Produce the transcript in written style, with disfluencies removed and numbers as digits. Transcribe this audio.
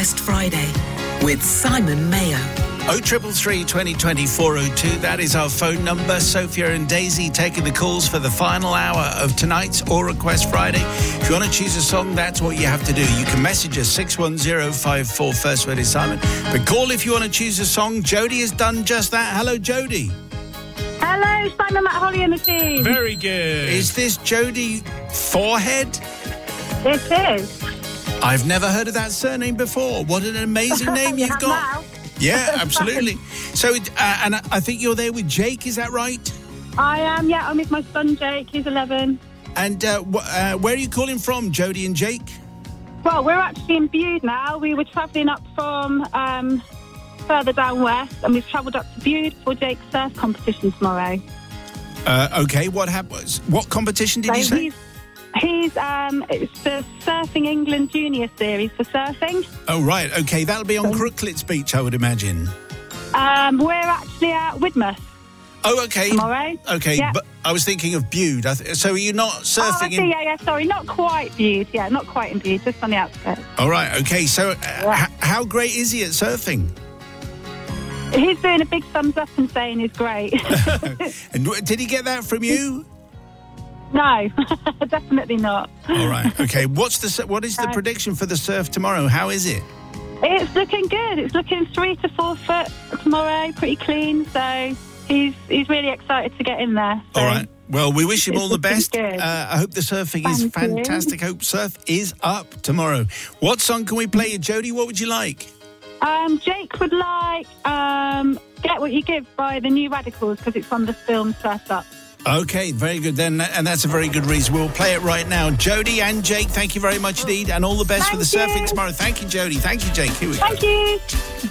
Request Friday with Simon Mayo. 0333 2020 402. That is our phone number. Sophia and Daisy taking the calls for the final hour of tonight's All Request Friday. If you want to choose a song, that's what you have to do. You can message us 61054, first word is Simon. But call if you want to choose a song. Jodie has done just that. Hello, Jodie. Hello, Simon, Matt, Holly and the team. Very good. Is this Jodie Forehead? It is. I've never heard of that surname before. What an amazing name you've got. Now. Yeah, absolutely. So, and I think you're there with Jake, is that right? I am, yeah. I'm with my son, Jake. He's 11. And where are you calling from, Jodie and Jake? Well, we're actually in Bude now. We were travelling up from further down west, and we've travelled up to Bude for Jake's surf competition tomorrow. Okay, what happened? What competition did you say? It's the Surfing England Junior Series for surfing. Oh, right. Okay, that'll be on Crooklets Beach, I would imagine. We're actually at Widmouth. Oh, okay. Tomorrow. Okay, yeah. But I was thinking of Bude. So are you not surfing in... Yeah, sorry. Not quite Bude. Yeah, not quite in Bude, just on the outskirts. All right, okay. So how great is he at surfing? He's doing a big thumbs up and saying he's great. And did he get that from you? No, definitely not. All right. Okay. What is the prediction for the surf tomorrow? How is it? It's looking good. It's looking 3 to 4 foot tomorrow, pretty clean. So he's really excited to get in there. So all right. Well, we wish him all the best. Good. I hope the surfing is fantastic. Hope surf is up tomorrow. What song can we play you, Jodie? What would you like? Jake would like Get What You Give by the New Radicals because it's on the film Surf's Up. Okay, very good then, and that's a very good reason. We'll play it right now. Jodie and Jake, thank you very much indeed, and all the best for the surfing tomorrow. Thank you, Jodie. Thank you, Jake. Here we go. Thank you.